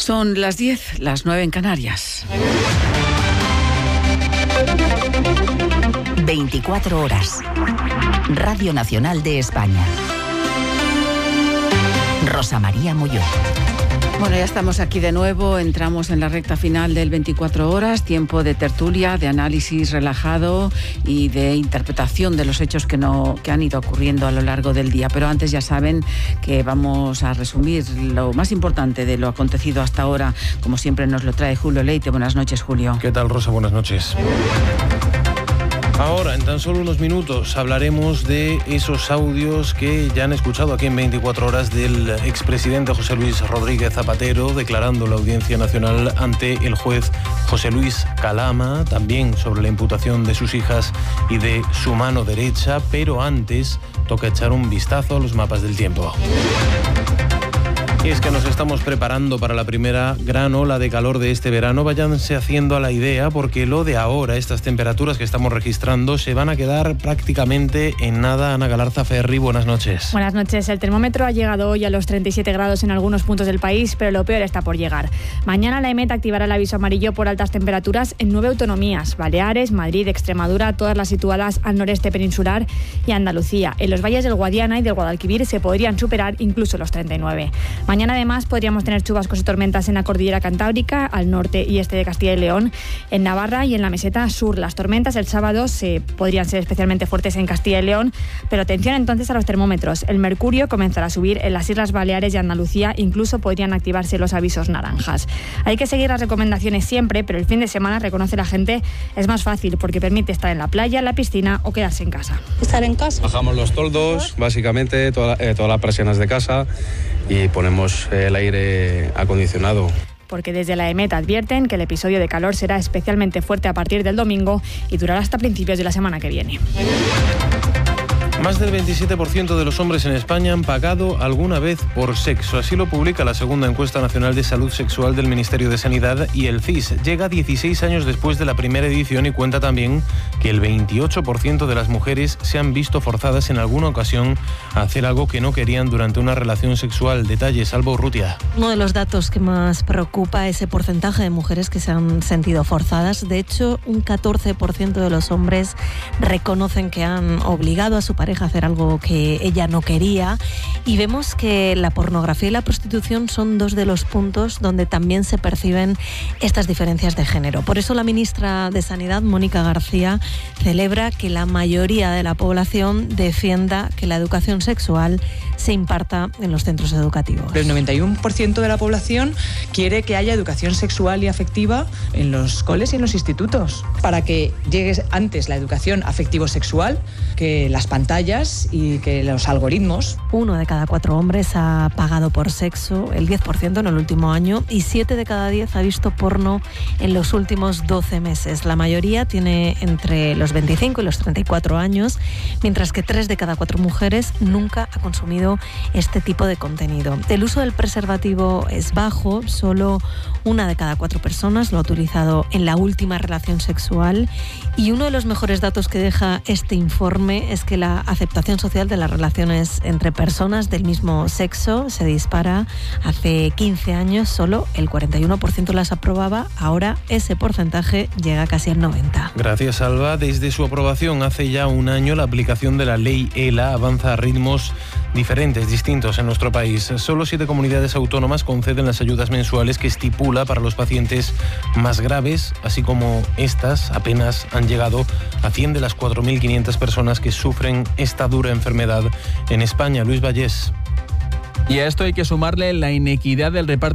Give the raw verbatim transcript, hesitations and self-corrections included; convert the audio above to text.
Son las diez, las nueve en Canarias. veinticuatro horas. Radio Nacional de España. Rosa María Molló. Bueno, ya estamos aquí de nuevo, entramos en la recta final del veinticuatro horas, tiempo de tertulia, de análisis relajado y de interpretación de los hechos que, no, que han ido ocurriendo a lo largo del día. Pero antes ya saben que vamos a resumir lo más importante de lo acontecido hasta ahora. Como siempre nos lo trae Julio Leite. Buenas noches, Julio. ¿Qué tal, Rosa? Buenas noches. Ahora, en tan solo unos minutos, hablaremos de esos audios que ya han escuchado aquí en veinticuatro horas del expresidente José Luis Rodríguez Zapatero declarando la Audiencia Nacional ante el juez José Luis Calama, también sobre la imputación de sus hijas y de su mano derecha, pero antes toca echar un vistazo a los mapas del tiempo. Y es que nos estamos preparando para la primera gran ola de calor de este verano. Váyanse haciendo a la idea, porque lo de ahora, estas temperaturas que estamos registrando, se van a quedar prácticamente en nada. Ana Galarza Ferri, buenas noches. Buenas noches. El termómetro ha llegado hoy a los treinta y siete grados en algunos puntos del país, pero lo peor está por llegar. Mañana la EMET activará el aviso amarillo por altas temperaturas en nueve autonomías: Baleares, Madrid, Extremadura, todas las situadas al noreste peninsular y Andalucía. En los valles del Guadiana y del Guadalquivir se podrían superar incluso los treinta y nueve. Mañana además podríamos tener chubascos y tormentas en la cordillera Cantábrica, al norte y este de Castilla y León, en Navarra y en la meseta sur. Las tormentas el sábado se podrían ser especialmente fuertes en Castilla y León, pero atención entonces a los termómetros. El mercurio comenzará a subir en las Islas Baleares y Andalucía, incluso podrían activarse los avisos naranjas. Hay que seguir las recomendaciones siempre, pero el fin de semana, reconoce la gente, es más fácil porque permite estar en la playa, en la piscina o quedarse en casa. Estar en casa. Bajamos los toldos, básicamente, toda, eh, todas las persianas de casa y ponemos el aire acondicionado. Porque desde la EMET advierten que el episodio de calor será especialmente fuerte a partir del domingo y durará hasta principios de la semana que viene. Más del veintisiete por ciento de los hombres en España han pagado alguna vez por sexo. Así lo publica la segunda encuesta nacional de salud sexual del Ministerio de Sanidad y el C I S. Llega dieciséis años después de la primera edición y cuenta también que el veintiocho por ciento de las mujeres se han visto forzadas en alguna ocasión a hacer algo que no querían durante una relación sexual. Detalles, Alba Urrutia. Uno de los datos que más preocupa es ese porcentaje de mujeres que se han sentido forzadas. De hecho, un catorce por ciento de los hombres reconocen que han obligado a su pareja a hacer algo que ella no quería, y vemos que la pornografía y la prostitución son dos de los puntos donde también se perciben estas diferencias de género. Por eso la ministra de Sanidad, Mónica García, celebra que la mayoría de la población defienda que la educación sexual se imparta en los centros educativos. El noventa y uno por ciento de la población quiere que haya educación sexual y afectiva en los coles y en los institutos, para que llegue antes la educación afectivo-sexual que las pantallas y que los algoritmos. Uno de cada cuatro hombres ha pagado por sexo, el diez por ciento en el último año, y siete de cada diez ha visto porno en los últimos doce meses. La mayoría tiene entre los veinticinco y los treinta y cuatro años, mientras que tres de cada cuatro mujeres nunca ha consumido este tipo de contenido. El uso del preservativo es bajo, solo una de cada cuatro personas lo ha utilizado en la última relación sexual, y uno de los mejores datos que deja este informe es que la aceptación social de las relaciones entre personas del mismo sexo se dispara. Hace quince años solo el cuarenta y uno por ciento las aprobaba, ahora ese porcentaje llega casi al noventa por ciento. Gracias, Alba. Desde su aprobación hace ya un año, la aplicación de la ley ELA avanza a ritmos diferentes, distintos en nuestro país. Solo siete comunidades autónomas conceden las ayudas mensuales que estipula para los pacientes más graves, así como estas apenas han llegado a cien de las cuatro mil quinientas personas que sufren esta dura enfermedad en España. Luis Vallés. Y a esto hay que sumarle la inequidad del reparto